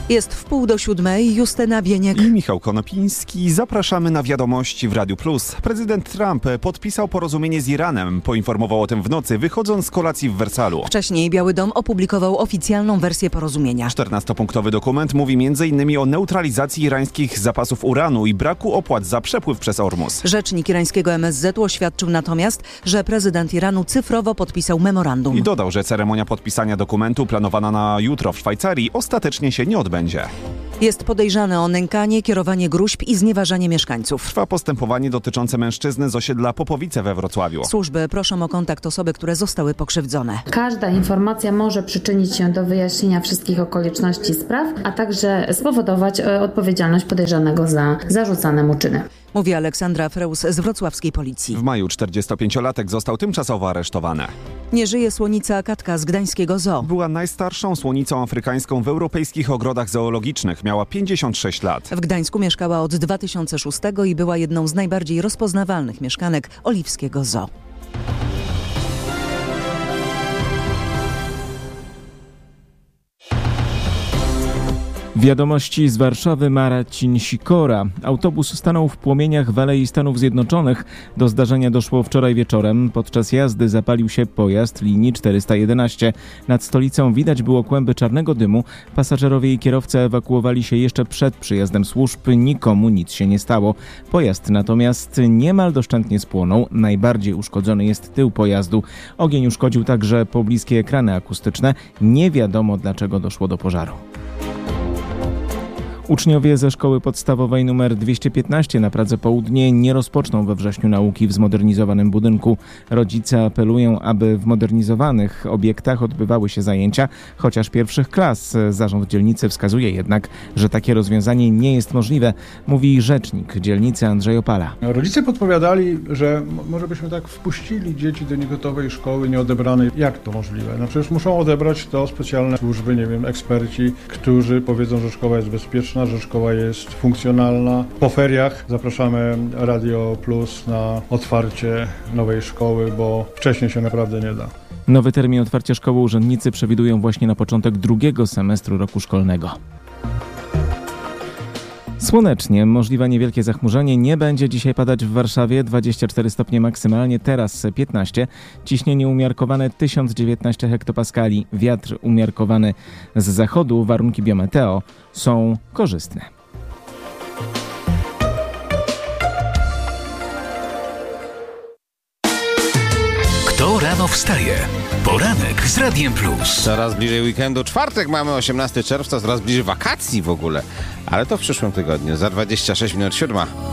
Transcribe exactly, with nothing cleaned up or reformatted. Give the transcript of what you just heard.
Jest w pół do siódmej. Justyna Bieniek i Michał Konopiński. Zapraszamy na wiadomości w Radiu Plus. Prezydent Trump podpisał porozumienie z Iranem. Poinformował o tym w nocy, wychodząc z kolacji w Wersalu. Wcześniej Biały Dom opublikował oficjalną wersję porozumienia. czternastopunktowy dokument mówi m in o neutralizacji irańskich zapasów uranu i braku opłat za przepływ przez Ormus. Rzecznik irańskiego M S Z u oświadczył natomiast, że prezydent Iranu cyfrowo podpisał memorandum. I dodał, że ceremonia podpisania dokumentu planowana na jutro w Szwajcarii ostatecznie się nie odbędzie. Jest podejrzany o nękanie, kierowanie gróźb i znieważanie mieszkańców. Trwa postępowanie dotyczące mężczyzny z osiedla Popowice we Wrocławiu. Służby proszą o kontakt osoby, które zostały pokrzywdzone. Każda informacja może przyczynić się do wyjaśnienia wszystkich okoliczności spraw, a także spowodować odpowiedzialność podejrzanego za zarzucane mu czyny. Mówi Aleksandra Freus z wrocławskiej policji. W maju czterdziestopięciolatek został tymczasowo aresztowany. Nie żyje słonica Katka z gdańskiego zoo. Była najstarszą słonicą afrykańską w europejskich ogrodach zoologicznych. Miała pięćdziesiąt sześć lat. W Gdańsku mieszkała od dwa tysiące szóstego i była jedną z najbardziej rozpoznawalnych mieszkanek oliwskiego zoo. Wiadomości z Warszawy. Marcin Sikora. Autobus stanął w płomieniach w Alei Stanów Zjednoczonych. Do zdarzenia doszło wczoraj wieczorem. Podczas jazdy zapalił się pojazd linii czterysta jedenaście. Nad stolicą widać było kłęby czarnego dymu. Pasażerowie i kierowca ewakuowali się jeszcze przed przyjazdem służb. Nikomu nic się nie stało. Pojazd natomiast niemal doszczętnie spłonął. Najbardziej uszkodzony jest tył pojazdu. Ogień uszkodził także pobliskie ekrany akustyczne. Nie wiadomo, dlaczego doszło do pożaru. Uczniowie ze szkoły podstawowej nr dwieście piętnaście na Pradze Południe nie rozpoczną we wrześniu nauki w zmodernizowanym budynku. Rodzice apelują, aby w modernizowanych obiektach odbywały się zajęcia, chociaż pierwszych klas. Zarząd dzielnicy wskazuje jednak, że takie rozwiązanie nie jest możliwe, mówi rzecznik dzielnicy Andrzej Opala. Rodzice podpowiadali, że może byśmy tak wpuścili dzieci do niegotowej szkoły, nieodebranej. Jak to możliwe? No przecież muszą odebrać to specjalne służby, nie wiem, eksperci, którzy powiedzą, że szkoła jest bezpieczna, że szkoła jest funkcjonalna. Po feriach zapraszamy Radio Plus na otwarcie nowej szkoły, bo wcześniej się naprawdę nie da. Nowy termin otwarcia szkoły urzędnicy przewidują właśnie na początek drugiego semestru roku szkolnego. Słonecznie, możliwe niewielkie zachmurzenie, nie będzie dzisiaj padać w Warszawie, dwadzieścia cztery stopnie maksymalnie, teraz piętnaście, ciśnienie umiarkowane tysiąc dziewiętnaście hektopaskali, wiatr umiarkowany z zachodu, warunki biometeo są korzystne. Kto rano wstaje? Poranek z Radiem Plus. Coraz bliżej weekendu. Czwartek mamy osiemnastego czerwca, coraz bliżej wakacji w ogóle. Ale to w przyszłym tygodniu. Za dwadzieścia sześć minut siódma.